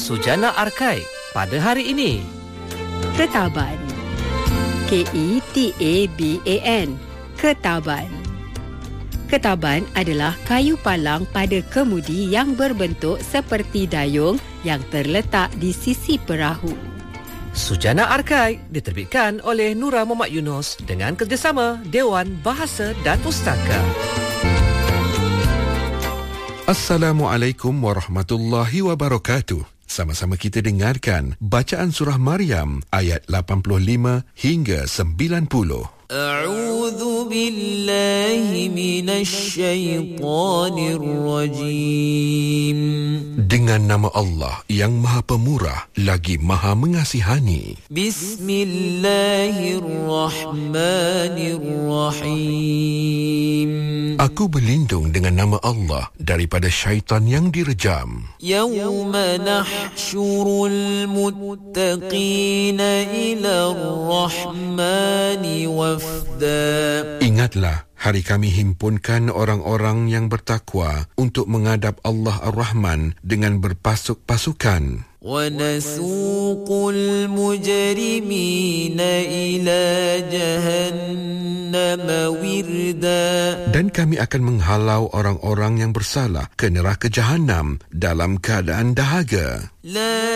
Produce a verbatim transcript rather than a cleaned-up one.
Sujana Arkai pada hari ini. Ketaban. K E T A B A N. Ketaban. Ketaban adalah kayu palang pada kemudi yang berbentuk seperti dayung yang terletak di sisi perahu. Sujana Arkai diterbitkan oleh Nura Muhammad Yunus dengan kerjasama Dewan Bahasa dan Pustaka. Assalamualaikum warahmatullahi wabarakatuh. Sama-sama kita dengarkan bacaan surah Maryam ayat lapan puluh lima hingga sembilan puluh. A'udzu billahi minasy syaithanir rajim. Dengan nama Allah yang Maha Pemurah lagi Maha Mengasihani. Bismillahirrahmanirrahim. Aku berlindung dengan nama Allah daripada syaitan yang direjam. Yawma nahsyurul muttaqina ila ar-rahmani wafda. Ingatlah, hari kami himpunkan orang-orang yang bertakwa untuk menghadap Allah Ar-Rahman dengan berpasuk-pasukan. وَنَسُوقُ الْمُجْرِمِينَ إِلَى جَهَنَّمَ وِرْدًا. Dan kami akan menghalau orang-orang yang bersalah ke neraka Jahannam dalam keadaan dahaga. لا